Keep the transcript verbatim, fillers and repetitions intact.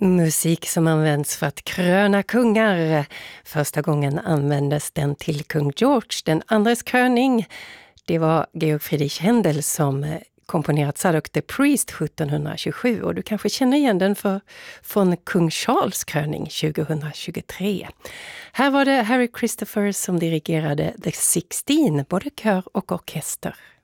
Musik som används för att kröna kungar. Första gången användes den till kung George, den andres kröning. Det var Georg Friedrich Händel som komponerat Zadok the Priest sjuttonhundratjugosju, och du kanske känner igen den för, från kung Charles kröning tjugohundratjugotre. Här var det Harry Christopher som dirigerade The Sixteen, både kör och orkester.